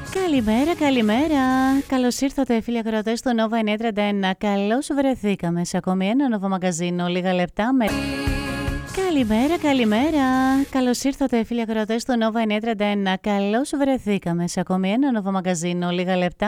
Καλημέρα, καλημέρα. Καλώς ήρθατε, φίλοι ακροατές του Nova 931. Καλώς βρεθήκαμε σε ακόμη ένα νόβο μαγκαζίνο. Λίγα λεπτά με. Καλημέρα, καλημέρα. Καλώς ήρθατε, φίλοι ακροατές του Nova 931. Καλώς βρεθήκαμε σε ακόμη ένα νόβο μαγκαζίνο. Λίγα λεπτά